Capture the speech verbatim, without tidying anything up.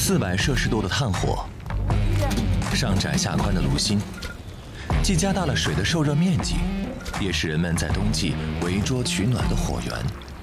四百摄氏度的炭火，上窄下宽的炉心，既加大了水的受热面积，也是人们在冬季围桌取暖的火源。